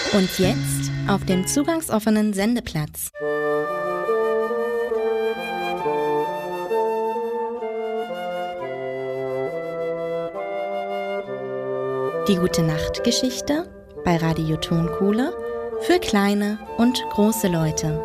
Und jetzt auf dem zugangsoffenen Sendeplatz. Die Gute-Nacht-Geschichte bei Radio Tonkohle für kleine und große Leute.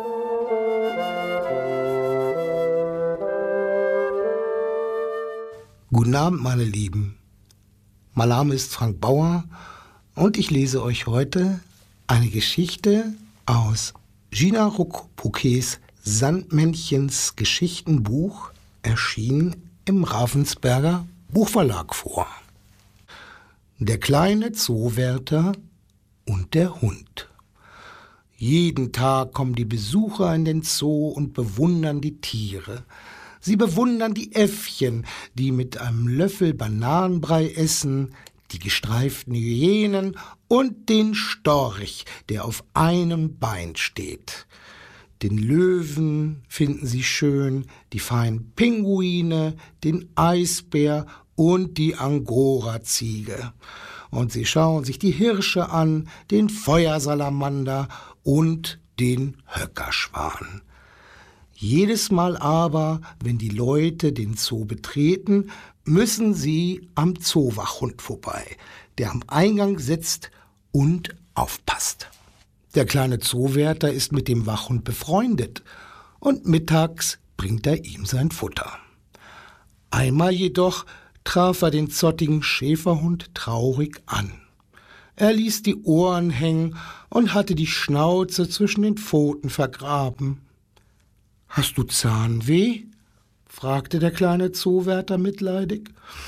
Guten Abend, meine Lieben. Mein Name ist Frank Bauer und ich lese euch heute eine Geschichte aus Gina Ruck-Bouquets Sandmännchens Geschichtenbuch, erschienen im Ravensberger Buchverlag vor. Der kleine Zoowärter und der Hund. Jeden Tag kommen die Besucher in den Zoo und bewundern die Tiere. Sie bewundern die Äffchen, die mit einem Löffel Bananenbrei essen, die gestreiften Hyänen und den Storch, der auf einem Bein steht. Den Löwen finden sie schön, die feinen Pinguine, den Eisbär und die Angora-Ziege. Und sie schauen sich die Hirsche an, den Feuersalamander und den Höckerschwan. Jedes Mal aber, wenn die Leute den Zoo betreten, müssen sie am Zoowachhund vorbei, der am Eingang sitzt und aufpasst. Der kleine Zoowärter ist mit dem Wachhund befreundet und mittags bringt er ihm sein Futter. Einmal jedoch traf er den zottigen Schäferhund traurig an. Er ließ die Ohren hängen und hatte die Schnauze zwischen den Pfoten vergraben. »Hast du Zahnweh?« fragte der kleine Zoowärter mitleidig.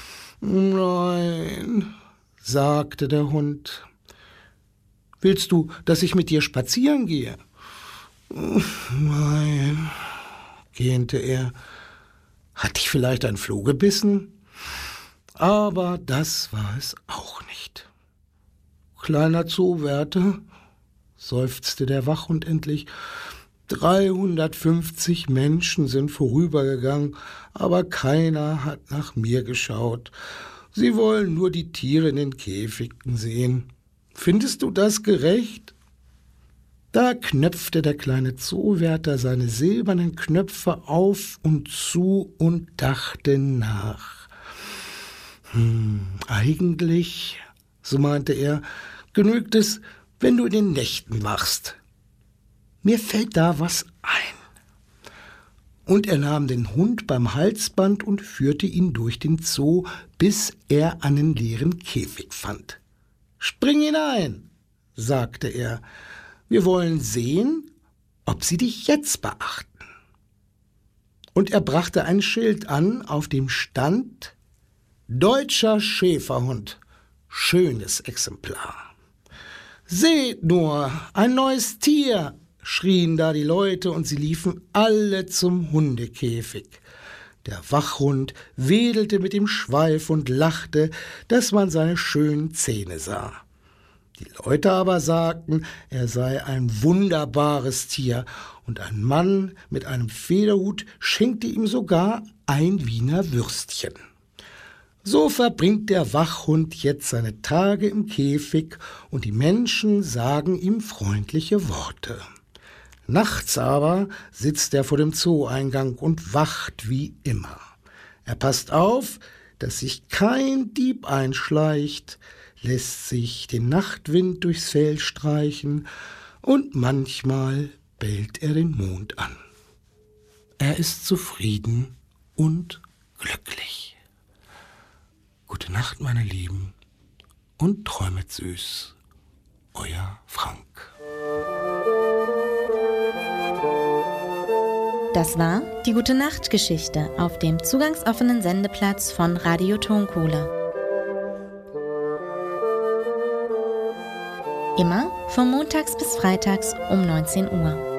»Nein«, sagte der Hund. »Willst du, dass ich mit dir spazieren gehe?« »Nein«, gähnte er. »Hat dich vielleicht ein Floh gebissen?« Aber das war es auch nicht. »Kleiner Zoowärter«, seufzte der Wachhund endlich, 350 Menschen sind vorübergegangen, aber keiner hat nach mir geschaut. Sie wollen nur die Tiere in den Käfigen sehen. Findest du das gerecht?« Da knöpfte der kleine Zoowärter seine silbernen Knöpfe auf und zu und dachte nach. Eigentlich, so meinte er, genügt es, wenn du in den Nächten wachst. Mir fällt da was ein. Und er nahm den Hund beim Halsband und führte ihn durch den Zoo, bis er einen leeren Käfig fand. »Spring hinein«, sagte er. »Wir wollen sehen, ob sie dich jetzt beachten.« Und er brachte ein Schild an, auf dem stand: »Deutscher Schäferhund, schönes Exemplar.« »Seht nur, ein neues Tier«, schrien da die Leute, und sie liefen alle zum Hundekäfig. Der Wachhund wedelte mit dem Schweif und lachte, dass man seine schönen Zähne sah. Die Leute aber sagten, er sei ein wunderbares Tier, und ein Mann mit einem Federhut schenkte ihm sogar ein Wiener Würstchen. So verbringt der Wachhund jetzt seine Tage im Käfig, und die Menschen sagen ihm freundliche Worte. Nachts aber sitzt er vor dem Zoo-Eingang und wacht wie immer. Er passt auf, dass sich kein Dieb einschleicht, lässt sich den Nachtwind durchs Fell streichen und manchmal bellt er den Mond an. Er ist zufrieden und glücklich. Gute Nacht, meine Lieben, und träumet süß. Euer Frank. Das war die Gute-Nacht-Geschichte auf dem zugangsoffenen Sendeplatz von Radio Tonkohle. Immer von montags bis freitags um 19 Uhr.